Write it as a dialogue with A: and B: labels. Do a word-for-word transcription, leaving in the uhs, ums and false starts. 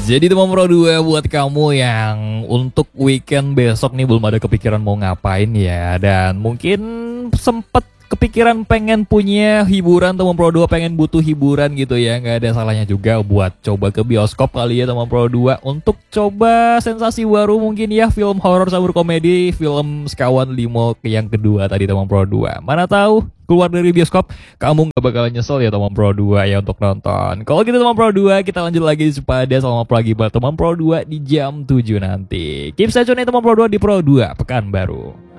A: Jadi teman Pro dua, buat kamu yang untuk weekend besok nih belum ada kepikiran mau ngapain ya, dan mungkin sempet kepikiran pengen punya hiburan, teman Pro dua pengen butuh hiburan gitu ya, nggak ada salahnya juga buat coba ke bioskop kali ya teman Pro dua, untuk coba sensasi baru mungkin ya, film horor sabur komedi, film Sekawan Limo yang kedua tadi teman Pro dua. Mana tahu keluar dari bioskop kamu nggak bakalan nyesel ya teman Pro dua ya untuk nonton. Kalau gitu teman Pro dua, kita lanjut lagi di Sepada selama pagi buat teman Pro dua di jam tujuh nanti. Keep stay tune ya teman Pro dua di Pro dua Pekanbaru.